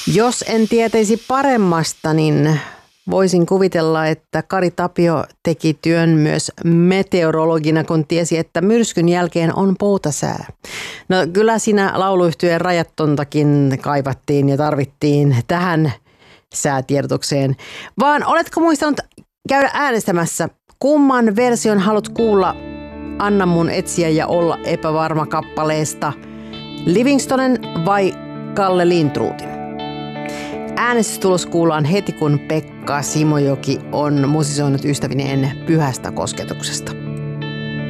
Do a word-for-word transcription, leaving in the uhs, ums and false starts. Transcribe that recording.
Jos en tietäisi paremmasta, niin voisin kuvitella, että Kari Tapio teki työn myös meteorologina, kun tiesi, että myrskyn jälkeen on poutasää. No kyllä siinä lauluyhtyeen rajattontakin kaivattiin ja tarvittiin tähän säätiedotukseen. Vaan oletko muistanut käydä äänestämässä? Kumman version haluat kuulla? Anna mun etsiä ja olla epävarma kappaleesta. Livingstonen vai Kalle Lindroothin? Äänestystulos kuullaan heti, kun Pekka Simojoki on musisoinut ystävineen Pyhästä kosketuksesta.